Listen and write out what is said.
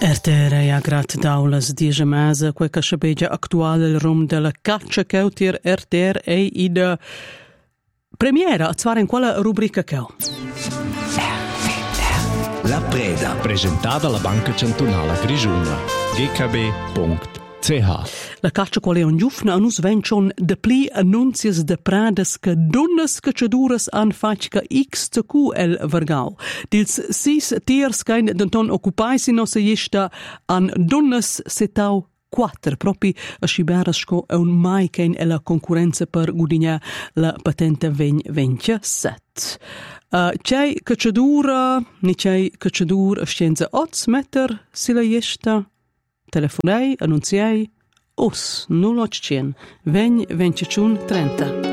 RTR ha grat daulas 10 mese, quei che scebegia actuale il rum della caccia cheutir RTR e ida premiera, a zwar in quella rubrica cheu. La Preda, presentata alla Banca Cantonala Grigiuna, gkb.ch. La caccia qual è un giufna anus vencion de pli annunzias de pradas che donnas cacciaduras an fac che XTQ el vergau. Dils 6 tiers kein denton occupais in nossa jista an donnas setau 4, propi a sciberas sco è un mai kein e la concorrenza per gudigna la patente 27. C'è cacciadura, ni c'è cacciadura a scienza 8 meter si la jista, telefonei, annunziei, Os 0800 20 25 30.